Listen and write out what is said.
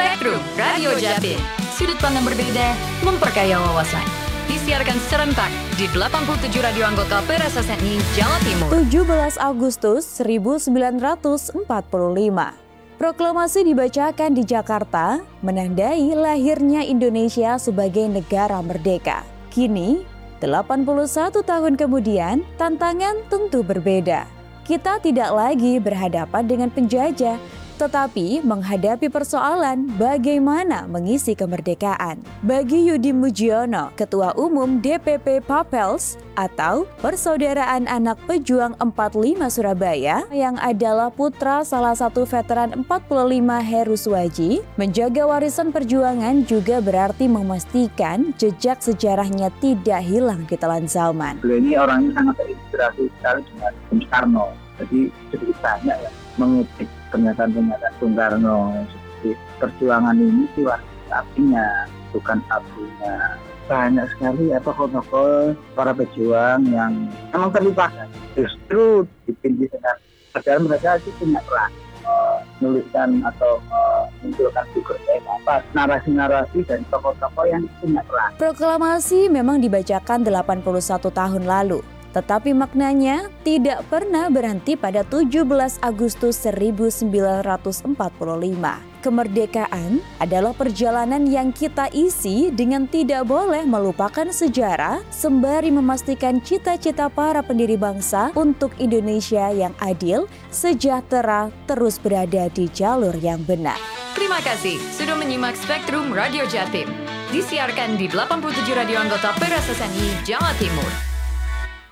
Spektrum Radio Jatim. Sudut pandang berbeda, memperkaya wawasan. Disiarkan serentak di 87 radio anggota PRSSNI Jawa Timur. 17 Agustus 1945. Proklamasi dibacakan di Jakarta, menandai lahirnya Indonesia sebagai negara merdeka. Kini, 81 tahun kemudian, tantangan tentu berbeda. Kita tidak lagi berhadapan dengan penjajah, tetapi menghadapi persoalan bagaimana mengisi kemerdekaan. Bagi Yudi Mujiono, Ketua Umum DPP Papels atau Persaudaraan Anak Pejuang 45 Surabaya yang adalah putra salah satu veteran 45 Heru Swaji, menjaga warisan perjuangan juga berarti memastikan jejak sejarahnya tidak hilang di telan zaman. Beliau ini orangnya sangat terinspirasi sekali dengan Bung Karno. Jadi sedikit banyak ya mengutip pernyataan-pernyataan Bung Karno seperti perjuangan ini sih apinya bukan apinya. Banyak sekali tokoh-tokoh para pejuang yang memang terlupakan. Justru dipilih dengan padahal mereka itu punya peran menuliskan atau menunjukkan figur-figur narasi-narasi dan tokoh-tokoh yang punya peran. Proklamasi memang dibacakan 81 tahun lalu. Tetapi maknanya tidak pernah berhenti pada 17 Agustus 1945. Kemerdekaan adalah perjalanan yang kita isi dengan tidak boleh melupakan sejarah, sembari memastikan cita-cita para pendiri bangsa untuk Indonesia yang adil, sejahtera, terus berada di jalur yang benar. Terima kasih sudah menyimak Spektrum Radio Jatim. Disiarkan di 87 radio anggota PRSSNI Jawa Timur.